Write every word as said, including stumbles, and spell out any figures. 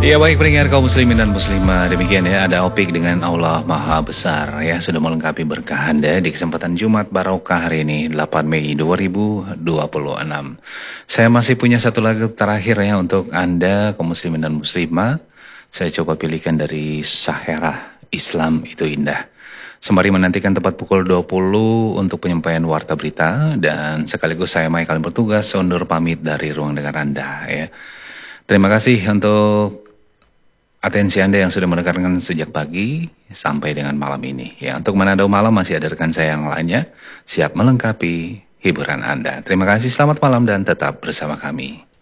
Ya baik pendengar kaum muslimin dan muslimah, demikian ya ada opik dengan Allah Maha Besar ya sudah melengkapi berkah Anda di kesempatan Jumat Barokah hari ini delapan Mei dua ribu dua puluh enam. Saya masih punya satu lagu terakhir ya untuk Anda kaum muslimin dan muslimah. Saya coba pilihkan dari Sahera, Islam itu Indah. Sembari menantikan tepat pukul dua puluh untuk penyampaian warta berita dan sekaligus saya Michael bertugas undur pamit dari ruang dengar Anda ya. Terima kasih untuk atensi Anda yang sudah mendengarkan sejak pagi sampai dengan malam ini. Ya, untuk menandau malam masih ada rekan saya yang lainnya siap melengkapi hiburan Anda. Terima kasih, selamat malam dan tetap bersama kami.